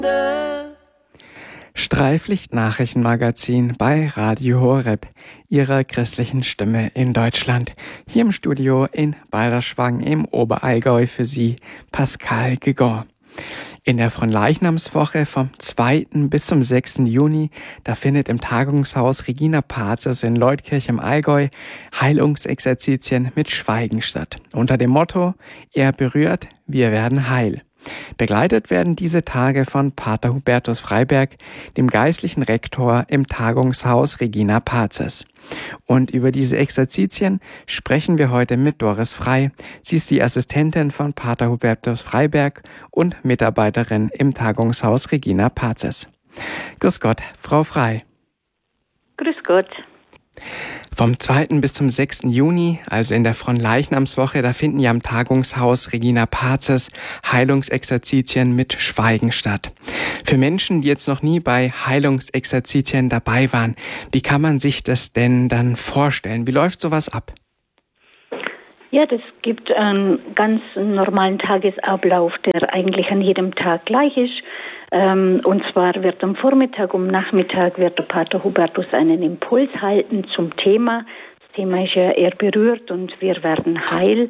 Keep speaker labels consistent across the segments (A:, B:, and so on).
A: Streiflicht-Nachrichtenmagazin bei Radio Horeb, Ihrer christlichen Stimme in Deutschland. Hier im Studio in Balderschwang im Oberallgäu für Sie Pascal Gegon. In der Fronleichnamswoche vom 2. bis zum 6. Juni, da findet im Tagungshaus Regina Pazes in Leutkirch im Allgäu Heilungsexerzitien mit Schweigen statt. Unter dem Motto: Er berührt, wir werden heil. Begleitet werden diese Tage von Pater Hubertus Freiberg, dem geistlichen Rektor im Tagungshaus Regina Pazes. Und über diese Exerzitien sprechen wir heute mit Doris Frei. Sie ist die Assistentin von Pater Hubertus Freiberg und Mitarbeiterin im Tagungshaus Regina Pazes. Grüß Gott, Frau Frei.
B: Grüß Gott.
A: Vom 2. bis zum 6. Juni, also in der Fronleichnamswoche, da finden ja im Tagungshaus Regina Pazes Heilungsexerzitien mit Schweigen statt. Für Menschen, die jetzt noch nie bei Heilungsexerzitien dabei waren, wie kann man sich das denn dann vorstellen? Wie läuft sowas ab?
B: Ja, das gibt einen ganz normalen Tagesablauf, der eigentlich an jedem Tag gleich ist. Und zwar wird am Vormittag, um Nachmittag wird der Pater Hubertus einen Impuls halten zum Thema. Das Thema ist ja, er berührt und wir werden heil.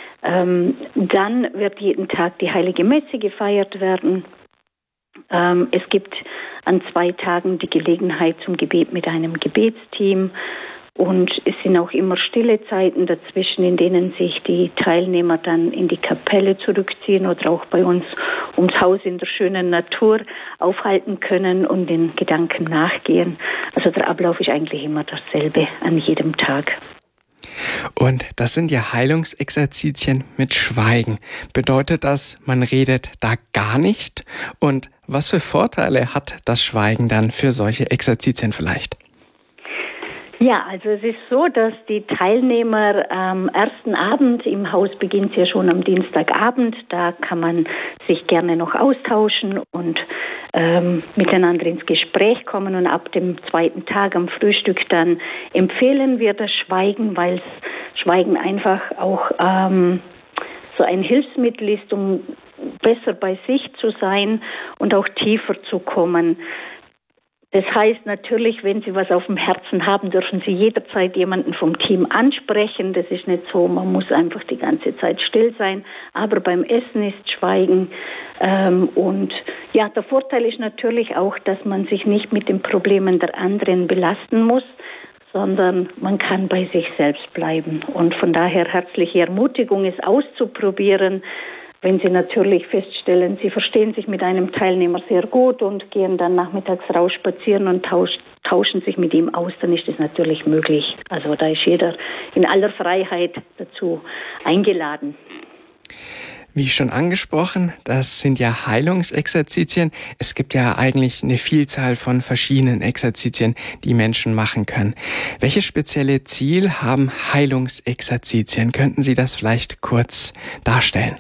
B: Dann wird jeden Tag die Heilige Messe gefeiert werden. Es gibt an 2 Tagen die Gelegenheit zum Gebet mit einem Gebetsteam. Und es sind auch immer stille Zeiten dazwischen, in denen sich die Teilnehmer dann in die Kapelle zurückziehen oder auch bei uns ums Haus in der schönen Natur aufhalten können und den Gedanken nachgehen. Also der Ablauf ist eigentlich immer dasselbe an jedem Tag.
A: Und das sind ja Heilungsexerzitien mit Schweigen. Bedeutet das, man redet da gar nicht? Und was für Vorteile hat das Schweigen dann für solche Exerzitien vielleicht?
B: Ja, also es ist so, dass die Teilnehmer am ersten Abend, im Haus beginnt es ja schon am Dienstagabend, da kann man sich gerne noch austauschen und miteinander ins Gespräch kommen, und ab dem 2. Tag am Frühstück dann empfehlen wir das Schweigen, weil Schweigen einfach auch so ein Hilfsmittel ist, um besser bei sich zu sein und auch tiefer zu kommen. Das heißt natürlich, wenn Sie was auf dem Herzen haben, dürfen Sie jederzeit jemanden vom Team ansprechen. Das ist nicht so, man muss einfach die ganze Zeit still sein. Aber beim Essen ist Schweigen. Und ja, der Vorteil ist natürlich auch, dass man sich nicht mit den Problemen der anderen belasten muss, sondern man kann bei sich selbst bleiben. Und von daher herzliche Ermutigung, es auszuprobieren. Wenn Sie natürlich feststellen, Sie verstehen sich mit einem Teilnehmer sehr gut und gehen dann nachmittags raus spazieren und tauschen sich mit ihm aus, dann ist das natürlich möglich. Also da ist jeder in aller Freiheit dazu eingeladen.
A: Wie schon angesprochen, das sind ja Heilungsexerzitien. Es gibt ja eigentlich eine Vielzahl von verschiedenen Exerzitien, die Menschen machen können. Welches spezielle Ziel haben Heilungsexerzitien? Könnten Sie das vielleicht kurz darstellen?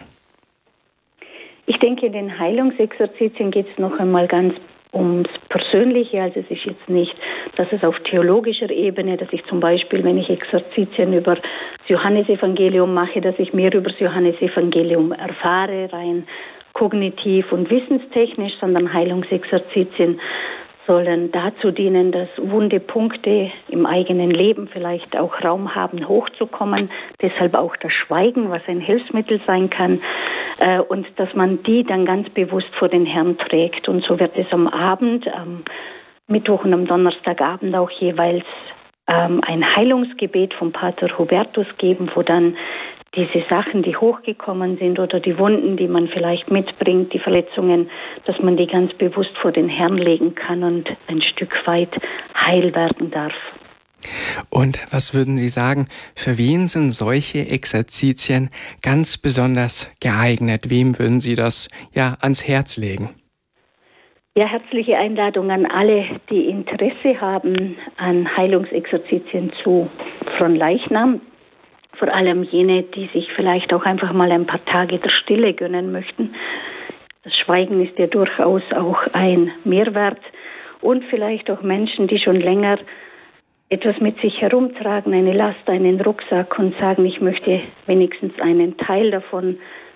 B: Ich denke, in den Heilungsexerzitien geht es noch einmal ganz ums Persönliche. Also es ist jetzt nicht, dass es auf theologischer Ebene, dass ich zum Beispiel, wenn ich Exerzitien über das Johannesevangelium mache, dass ich mehr über das Johannesevangelium erfahre, rein kognitiv und wissenstechnisch, sondern Heilungsexerzitien sollen dazu dienen, dass wunde Punkte im eigenen Leben vielleicht auch Raum haben, hochzukommen. Deshalb auch das Schweigen, was ein Hilfsmittel sein kann. Und dass man die dann ganz bewusst vor den Herrn trägt. Und so wird es am Abend, am Mittwoch und am Donnerstagabend auch jeweils ein Heilungsgebet vom Pater Hubertus geben, wo dann diese Sachen, die hochgekommen sind oder die Wunden, die man vielleicht mitbringt, die Verletzungen, dass man die ganz bewusst vor den Herrn legen kann und ein Stück weit heil werden darf.
A: Und was würden Sie sagen, für wen sind solche Exerzitien ganz besonders geeignet? Wem würden Sie das ans Herz legen?
B: Ja, herzliche Einladung an alle, die Interesse haben an Heilungsexerzitien zu Fronleichnam. Vor allem jene, die sich vielleicht auch einfach mal ein paar Tage der Stille gönnen möchten. Das Schweigen ist ja durchaus auch ein Mehrwert. Und vielleicht auch Menschen, die schon länger etwas mit sich herumtragen, eine Last, einen Rucksack, und sagen, ich möchte wenigstens einen Teil davon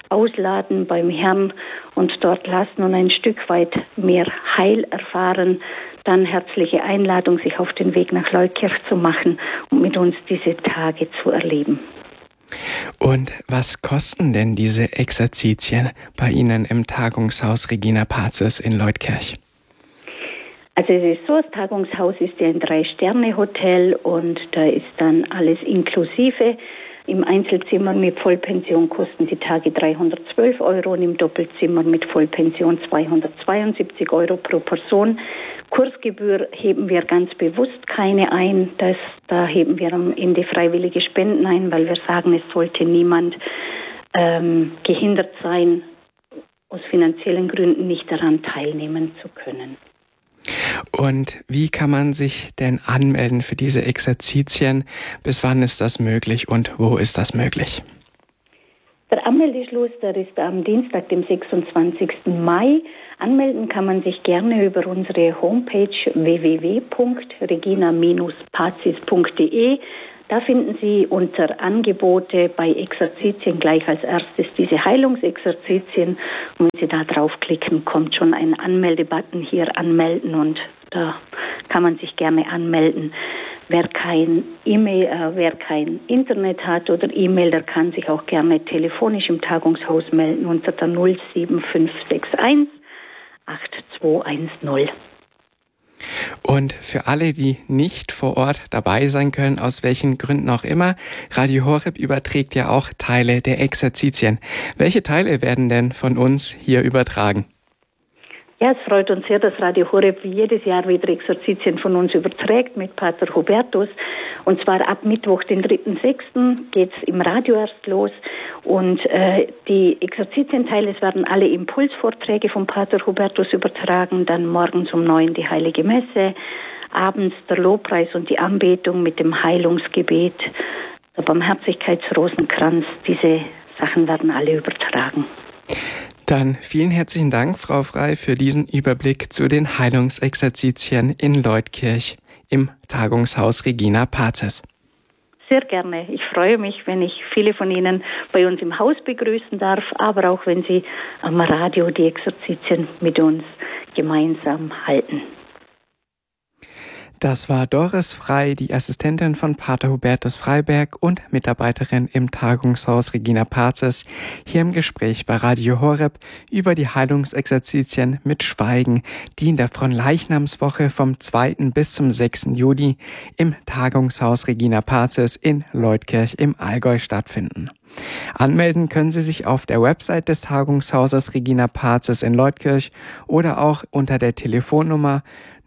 B: ausladen beim Herrn und dort lassen und ein Stück weit mehr Heil erfahren, dann herzliche Einladung, sich auf den Weg nach Leutkirch zu machen und mit uns diese Tage zu erleben.
A: Und was kosten denn diese Exerzitien bei Ihnen im Tagungshaus Regina Pazis in Leutkirch?
B: Also es ist so, das Tagungshaus ist ja ein 3-Sterne-Hotel und da ist dann alles inklusive. Im Einzelzimmer mit Vollpension kosten die Tage 312 € und im Doppelzimmer mit Vollpension 272 € pro Person. Kursgebühr heben wir ganz bewusst keine ein. Da heben wir am Ende freiwillige Spenden ein, weil wir sagen, es sollte niemand gehindert sein, aus finanziellen Gründen nicht daran teilnehmen zu können.
A: Und wie kann man sich denn anmelden für diese Exerzitien? Bis wann ist das möglich und wo ist das möglich?
B: Der Anmeldeschluss, der ist am Dienstag, dem 26. Mai. Anmelden kann man sich gerne über unsere Homepage www.regina-pazis.de. Da finden Sie unter Angebote bei Exerzitien gleich als erstes diese Heilungsexerzitien. Und wenn Sie da draufklicken, kommt schon ein Anmeldebutton hier, anmelden, und da kann man sich gerne anmelden. Wer kein Internet hat oder E-Mail, der kann sich auch gerne telefonisch im Tagungshaus melden unter der 07561 8210.
A: Und für alle, die nicht vor Ort dabei sein können, aus welchen Gründen auch immer, Radio Horeb überträgt ja auch Teile der Exerzitien. Welche Teile werden denn von uns hier übertragen?
B: Ja, es freut uns sehr, dass Radio Horeb wie jedes Jahr wieder Exerzitien von uns überträgt mit Pater Hubertus. Und zwar ab Mittwoch, den 3.6. geht es im Radio erst los. Und die Exerzitienteile, es werden alle Impulsvorträge von Pater Hubertus übertragen. Dann morgens um 9 die Heilige Messe, abends der Lobpreis und die Anbetung mit dem Heilungsgebet, der Barmherzigkeitsrosenkranz. Diese Sachen werden alle übertragen.
A: Dann vielen herzlichen Dank, Frau Frey, für diesen Überblick zu den Heilungsexerzitien in Leutkirch im Tagungshaus Regina Pazis.
B: Sehr gerne. Ich freue mich, wenn ich viele von Ihnen bei uns im Haus begrüßen darf, aber auch wenn Sie am Radio die Exerzitien mit uns gemeinsam halten.
A: Das war Doris Frey, die Assistentin von Pater Hubertus Freiberg und Mitarbeiterin im Tagungshaus Regina Pazis, hier im Gespräch bei Radio Horeb über die Heilungsexerzitien mit Schweigen, die in der Fronleichnamswoche vom 2. bis zum 6. Juli im Tagungshaus Regina Pazis in Leutkirch im Allgäu stattfinden. Anmelden können Sie sich auf der Website des Tagungshauses Regina Pazis in Leutkirch oder auch unter der Telefonnummer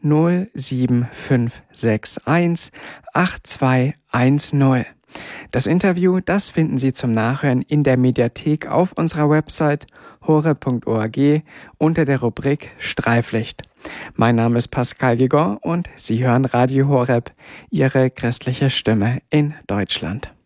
A: 07561 8210. Das Interview, das finden Sie zum Nachhören in der Mediathek auf unserer Website horeb.org unter der Rubrik Streiflicht. Mein Name ist Pascal Gigon und Sie hören Radio Horeb, Ihre christliche Stimme in Deutschland.